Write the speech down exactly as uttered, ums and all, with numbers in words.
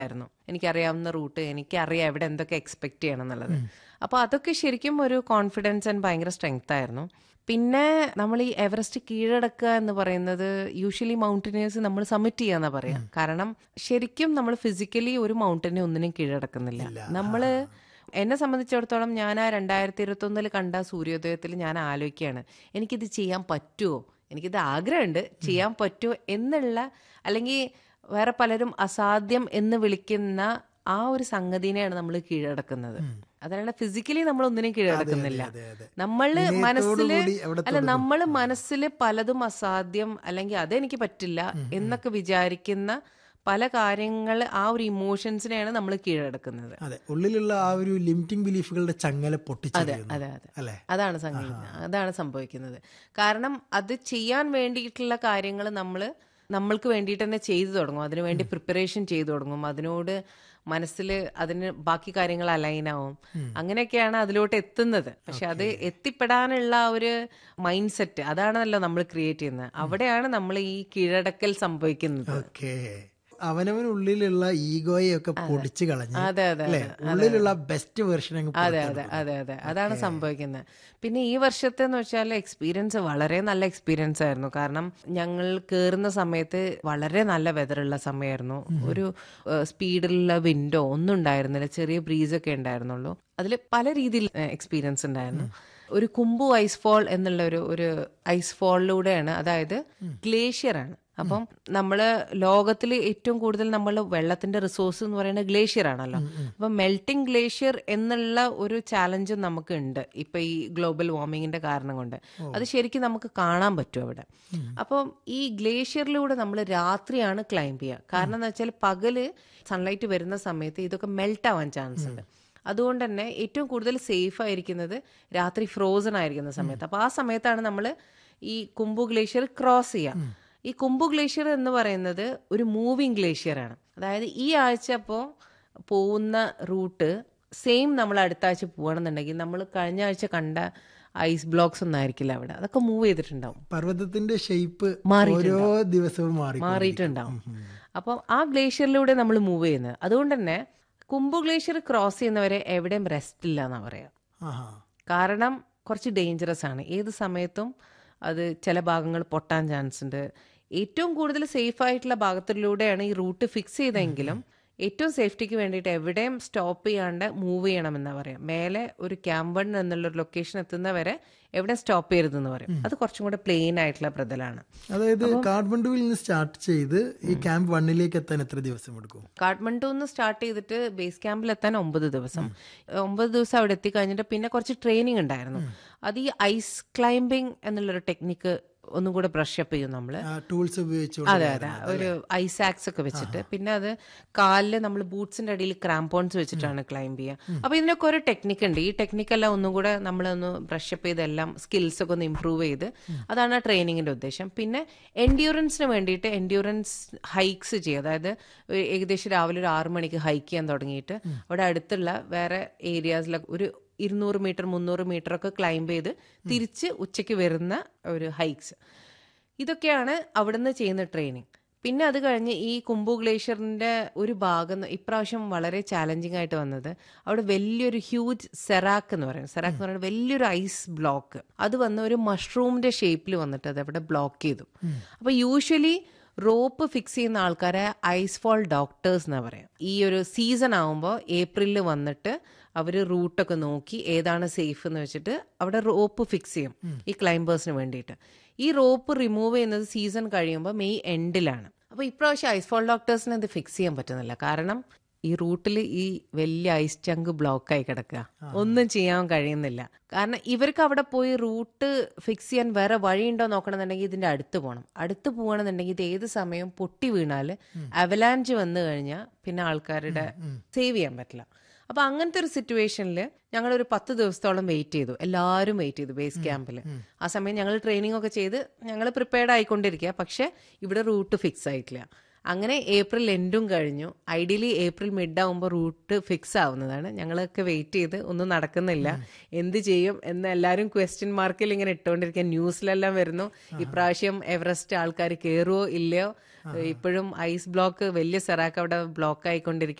ആയിരുന്നു. എനിക്കറിയാവുന്ന റൂട്ട്, എനിക്കറിയാം എവിടെ എന്തൊക്കെ എക്സ്പെക്ട് ചെയ്യണം എന്നുള്ളത്. അപ്പോൾ അതൊക്കെ ശരിക്കും ഒരു കോൺഫിഡൻസ് ആൻഡ് ഭയങ്കര സ്ട്രെങ്ത് ആയിരുന്നു. പിന്നെ നമ്മൾ ഈ എവറസ്റ്റ് കീഴടക്കുക എന്ന് പറയുന്നത് യൂഷ്വലി മൗണ്ടനേഴ്സ് നമ്മൾ സബ്മിറ്റ് ചെയ്യാന്നാ പറയാം. കാരണം ശരിക്കും നമ്മൾ ഫിസിക്കലി ഒരു മൗണ്ടനെ ഒന്നിനും കീഴടക്കുന്നില്ല. നമ്മൾ എന്നെ സംബന്ധിച്ചിടത്തോളം ഞാൻ ആ രണ്ടായിരത്തി ഇരുപത്തി ഒന്നിൽ കണ്ട സൂര്യോദയത്തിൽ ഞാൻ ആലോചിക്കുകയാണ്, എനിക്കിത് ചെയ്യാൻ പറ്റുമോ, എനിക്കിത് ആഗ്രഹമുണ്ട്, ചെയ്യാൻ പറ്റുമോ എന്നുള്ള, അല്ലെങ്കിൽ വേറെ പലരും അസാധ്യം എന്ന് വിളിക്കുന്ന ആ ഒരു സംഗതിനെയാണ് നമ്മൾ കീഴടക്കുന്നത്. അതല്ലാണ്ട് ഫിസിക്കലി നമ്മൾ ഒന്നിനും കീഴടക്കുന്നില്ല. നമ്മള് മനസ്സില് അല്ല നമ്മള് മനസ്സില് പലതും അസാധ്യം അല്ലെങ്കിൽ അതെനിക്ക് പറ്റില്ല എന്നൊക്കെ വിചാരിക്കുന്ന പല കാര്യങ്ങൾ, ആ ഒരു ഇമോഷൻസിനെയാണ് നമ്മൾ കീഴടക്കുന്നത്. അതെ, ഉള്ളിലുള്ള ആ ഒരു ലിമിറ്റിംഗ് ബിലീഫുകളുടെ ചങ്ങല പൊട്ടിച്ചു. അതെ അതെ അതെ അതാണ് സംഗതി, അതാണ് സംഭവിക്കുന്നത്. കാരണം അത് ചെയ്യാൻ വേണ്ടിയിട്ടുള്ള കാര്യങ്ങൾ നമ്മൾ നമ്മൾക്ക് വേണ്ടിയിട്ട് തന്നെ ചെയ്തു തുടങ്ങും, അതിനു വേണ്ടി പ്രിപ്പറേഷൻ ചെയ്തു തുടങ്ങും, അതിനോട് മനസ്സിൽ അതിന് ബാക്കി കാര്യങ്ങൾ അലൈനാവും, അങ്ങനെയൊക്കെയാണ് അതിലോട്ട് എത്തുന്നത്. പക്ഷെ അത് എത്തിപ്പെടാനുള്ള ഒരു മൈൻഡ് സെറ്റ് അതാണല്ലോ നമ്മൾ ക്രിയേറ്റ് ചെയ്യുന്നത്. അവിടെയാണ് നമ്മൾ ഈ കീഴടക്കൽ സംഭവിക്കുന്നത്. അവനവനുള്ളിലുള്ള ഈഗോയെ ഒക്കെ പൊടിച്ചു കളഞ്ഞ് അതെ അതെ ഉള്ളിലുള്ള ബെസ്റ്റ് വെർഷൻ. അതെ അതെ അതെ അതെ അതാണ് സംഭവിക്കുന്നത്. പിന്നെ ഈ വർഷത്തെ എന്ന് വെച്ചാൽ എക്സ്പീരിയൻസ് വളരെ നല്ല എക്സ്പീരിയൻസ് ആയിരുന്നു. കാരണം ഞങ്ങൾ കയറുന്ന സമയത്ത് വളരെ നല്ല വെതറുള്ള സമയമായിരുന്നു. ഒരു സ്പീഡിലുള്ള വിൻഡോ ഒന്നും ഉണ്ടായിരുന്നില്ല, ചെറിയ ബ്രീസൊക്കെ ഉണ്ടായിരുന്നുള്ളൂ. അതിൽ പല രീതിയിൽ എക്സ്പീരിയൻസ് ഉണ്ടായിരുന്നു. ഒരു കുംബു ഐസ് ഫോൾ എന്നുള്ള ഒരു ഒരു ഐസ് ഫോളിലൂടെയാണ്, അതായത് ഗ്ലേഷ്യറാണ്. അപ്പം നമ്മള് ലോകത്തിൽ ഏറ്റവും കൂടുതൽ നമ്മൾ വെള്ളത്തിന്റെ റിസോഴ്സ് എന്ന് പറയുന്നത് ഗ്ലേഷ്യർ ആണല്ലോ. അപ്പൊ മെൽറ്റിംഗ് ഗ്ലേഷ്യർ എന്നുള്ള ഒരു ചാലഞ്ചും നമുക്ക് ഉണ്ട് ഇപ്പൊ ഈ ഗ്ലോബൽ വാർമിങ്ങിന്റെ കാരണം കൊണ്ട്. അത് ശരിക്കും നമുക്ക് കാണാൻ പറ്റും അവിടെ. അപ്പം ഈ ഗ്ലേഷ്യറിലൂടെ നമ്മൾ രാത്രിയാണ് ക്ലൈംബ് ചെയ്യുക. കാരണം എന്ന് വെച്ചാൽ പകല് സൺലൈറ്റ് വരുന്ന സമയത്ത് ഇതൊക്കെ മെൽറ്റ് ആവാൻ ചാൻസ് ഉണ്ട്. അതുകൊണ്ട് തന്നെ ഏറ്റവും കൂടുതൽ സേഫ് ആയിരിക്കുന്നത് രാത്രി ഫ്രോസൺ ആയിരിക്കുന്ന സമയത്ത്. അപ്പൊ ആ സമയത്താണ് നമ്മൾ ഈ കുംബു ഗ്ലേഷ്യർ ക്രോസ് ചെയ്യുക. ഈ കുംബു ഗ്ലേഷ്യർ എന്ന് പറയുന്നത് ഒരു മൂവിങ് ഗ്ലേഷ്യറാണ്. അതായത് ഈ ആഴ്ച അപ്പോൾ പോകുന്ന റൂട്ട് സെയിം നമ്മൾ അടുത്ത ആഴ്ച പോകണമെന്നുണ്ടെങ്കിൽ നമ്മൾ കഴിഞ്ഞ ആഴ്ച കണ്ട ഐസ് ബ്ലോക്സ് ഒന്നും ആയിരിക്കില്ല അവിടെ, അതൊക്കെ മൂവ് ചെയ്തിട്ടുണ്ടാവും. പർവ്വതത്തിന്റെ ഷേപ്പ് ഓരോ ദിവസവും മാറിയിട്ടുണ്ടാവും. അപ്പം ആ ഗ്ലേഷ്യറിലൂടെ നമ്മൾ മൂവ് ചെയ്യുന്നത്. അതുകൊണ്ട് തന്നെ കുംബു ഗ്ലേഷ്യർ ക്രോസ് ചെയ്യുന്നവരെ എവിടെയും റെസ്റ്റ് ഇല്ല എന്നാ പറയാ. കാരണം കുറച്ച് ഡേഞ്ചറസ് ആണ്. ഏത് സമയത്തും അത് ചില ഭാഗങ്ങൾ പൊട്ടാൻ ചാൻസ് ഉണ്ട്. ഏറ്റവും കൂടുതൽ സേഫ് ആയിട്ടുള്ള ഭാഗത്തിലൂടെയാണ് ഈ റൂട്ട് ഫിക്സ് ചെയ്തെങ്കിലും ഏറ്റവും സേഫ്റ്റിക്ക് വേണ്ടിയിട്ട് എവിടെയും സ്റ്റോപ്പ് ചെയ്യാണ്ട് മൂവ് ചെയ്യണമെന്നാ പറയാം. മേലെ ഒരു ക്യാമ്പ് വൺ എന്നുള്ളൊരു ലൊക്കേഷൻ എത്തുന്നവരെ എവിടെ സ്റ്റോപ്പ് ചെയ്യരുതെന്ന് പറയും. അത് കുറച്ചും കൂടെ പ്ലെയിൻ ആയിട്ടുള്ള പ്രതലാണ്. അതായത് കാഠ്മണ്ഡുവിൽ നിന്ന് സ്റ്റാർട്ട് ചെയ്ത് ഈ ക്യാമ്പ് വണ്ണിലേക്ക് എത്താൻ എത്ര ദിവസം എടുക്കും? കാഠ്മണ്ഡുവിൽ നിന്ന് സ്റ്റാർട്ട് ചെയ്തിട്ട് ബേസ് ക്യാമ്പിൽ എത്താൻ ഒമ്പത് ദിവസം. ഒമ്പത് ദിവസം അവിടെ എത്തി കഴിഞ്ഞിട്ട് പിന്നെ കുറച്ച് ട്രെയിനിങ് ഉണ്ടായിരുന്നു. അത് ഈ ഐസ് ക്ലൈംബിംഗ് എന്നുള്ളൊരു ടെക്നിക്ക് ഒന്നും കൂടെ ബ്രഷ് അപ്പ് ചെയ്യും നമ്മള്. ടൂൾസ് ഉപയോഗിച്ചു. അതെ അതെ, ഒരു ഐസാക്സ് ഒക്കെ വെച്ചിട്ട്. പിന്നെ അത് കാലില് നമ്മൾ ബൂട്ട്സിന്റെ അടിയിൽ ക്രാംപോൺസ് വെച്ചിട്ടാണ് ക്ലൈംബ് ചെയ്യുക. അപ്പൊ ഇതിനൊക്കെ ഒരു ടെക്നിക്ക് ഉണ്ട്. ഈ ടെക്നിക്കെല്ലാം ഒന്നും കൂടെ നമ്മളൊന്ന് ബ്രഷ് അപ്പ് ചെയ്ത് എല്ലാം സ്കിൽസ് ഒക്കെ ഒന്ന് ഇമ്പ്രൂവ് ചെയ്ത്, അതാണ് ആ ട്രെയിനിങ്ങിന്റെ ഉദ്ദേശം. പിന്നെ എൻഡ്യൂറൻസിന് വേണ്ടിയിട്ട് എൻഡ്യൂറൻസ് ഹൈക്സ് ചെയ്യുക. അതായത് ഏകദേശം രാവിലെ ഒരു ആറു മണിക്ക് ഹൈക്ക് ചെയ്യാൻ തുടങ്ങിയിട്ട് അവിടെ അടുത്തുള്ള വേറെ ഏരിയാസിലൊക്കെ ഒരു ഇരുന്നൂറ് മീറ്റർ മുന്നൂറ് മീറ്റർ ഒക്കെ ക്ലൈംബ് ചെയ്ത് തിരിച്ച് ഉച്ചയ്ക്ക് വരുന്ന ഒരു ഹൈക്സ്. ഇതൊക്കെയാണ് അവിടുന്ന് ചെയ്യുന്ന ട്രെയിനിങ്. പിന്നെ അത് കഴിഞ്ഞ് ഈ കുംബു ഗ്ലേഷ്യറിന്റെ ഒരു ഭാഗം ഇപ്രാവശ്യം വളരെ ചാലഞ്ചിങ് ആയിട്ട് വന്നത്, അവിടെ വലിയൊരു ഹ്യൂജ് സെറാക്ക് എന്ന് പറയും. സെറാക്ക് എന്ന് പറയുന്നത് വലിയൊരു ഐസ് ബ്ലോക്ക്. അത് വന്ന് ഒരു മഷ്റൂമിന്റെ ഷേപ്പിൽ വന്നിട്ട് അത് അവിടെ ബ്ലോക്ക് ചെയ്തു. അപ്പൊ യൂഷ്വലി റോപ്പ് ഫിക്സ് ചെയ്യുന്ന ആൾക്കാരെ ഐസ് ഫോൾ ഡോക്ടേഴ്സ് എന്നാ പറയാം. ഈ ഒരു സീസൺ ആവുമ്പോൾ ഏപ്രിലിൽ വന്നിട്ട് അവർ റൂട്ടൊക്കെ നോക്കി ഏതാണ് സേഫ് എന്ന് വെച്ചിട്ട് അവിടെ റോപ്പ് ഫിക്സ് ചെയ്യും ഈ ക്ലൈംബേഴ്സിന് വേണ്ടിയിട്ട്. ഈ റോപ്പ് റിമൂവ് ചെയ്യുന്നത് സീസൺ കഴിയുമ്പോൾ മെയ് എൻഡിലാണ്. അപ്പോൾ ഇപ്രാവശ്യം ഐസ് ഫോൾ ഡോക്ടേഴ്സിന് ഇത് ഫിക്സ് ചെയ്യാൻ പറ്റുന്നില്ല. കാരണം ഈ റൂട്ടിൽ ഈ വലിയ ഐസ് ചങ്ക് ബ്ലോക്കായി കിടക്കുക, ഒന്നും ചെയ്യാൻ കഴിയുന്നില്ല. കാരണം ഇവർക്ക് അവിടെ പോയി റൂട്ട് ഫിക്സ് ചെയ്യാൻ വേറെ വഴിയുണ്ടോ നോക്കണമെന്നുണ്ടെങ്കിൽ ഇതിന്റെ അടുത്ത് പോകണം. അടുത്ത് പോകണമെന്നുണ്ടെങ്കിൽ ഇത് ഏത് സമയം പൊട്ടി വീണാൽ അവലാഞ്ച് വന്നു കഴിഞ്ഞാൽ പിന്നെ ആൾക്കാരുടെ സേവ് ചെയ്യാൻ പറ്റില്ല. അപ്പൊ അങ്ങനത്തെ ഒരു സിറ്റുവേഷനിൽ ഞങ്ങളൊരു പത്ത് ദിവസത്തോളം വെയിറ്റ് ചെയ്തു. എല്ലാവരും വെയിറ്റ് ചെയ്തു ബേസ് ക്യാമ്പിൽ. ആ സമയം ഞങ്ങൾ ട്രെയിനിങ് ഒക്കെ ചെയ്ത് ഞങ്ങൾ പ്രിപ്പയർഡ് ആയിക്കൊണ്ടിരിക്കുക. പക്ഷെ ഇവിടെ റൂട്ട് ഫിക്സ് ആയിട്ടില്ല. അങ്ങനെ ഏപ്രിൽ എൻഡും കഴിഞ്ഞു. ഐഡിയലി ഏപ്രിൽ മിഡ് ആവുമ്പോൾ റൂട്ട് ഫിക്സ് ആവുന്നതാണ്. ഞങ്ങളൊക്കെ വെയിറ്റ് ചെയ്ത് ഒന്നും നടക്കുന്നില്ല, എന്ത് ചെയ്യും എന്ന് എല്ലാവരും ക്വസ്റ്റ്യൻ മാർക്കിൽ ഇങ്ങനെ ഇട്ടുകൊണ്ടിരിക്കുക. ന്യൂസിലെല്ലാം വരുന്നു ഇപ്രാവശ്യം എവറസ്റ്റ് ആൾക്കാർ കയറുമോ ഇല്ലയോ, ഇപ്പോഴും ഐസ് ബ്ലോക്ക് വലിയ സെറാക്ക് അവിടെ ബ്ലോക്ക് ആയിക്കൊണ്ടിരിക്കുക.